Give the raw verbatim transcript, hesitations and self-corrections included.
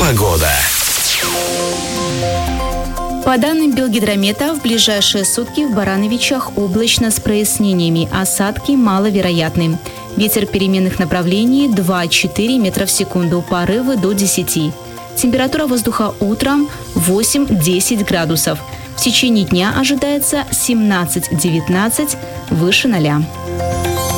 Погода. По данным Белгидромета, в ближайшие сутки в Барановичах облачно с прояснениями, осадки маловероятны. Ветер переменных направлений два-четыре метра в секунду, порывы до десяти. Температура воздуха утром восемь-десять градусов. В течение дня ожидается семнадцать-девятнадцать, выше ноля.